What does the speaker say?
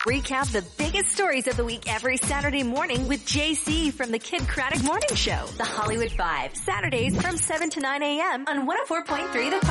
Recap the biggest stories of the week every Saturday morning with JC from the Kid Craddock Morning Show. The Hollywood Five, Saturdays from 7 to 9 a.m. on 104.3 The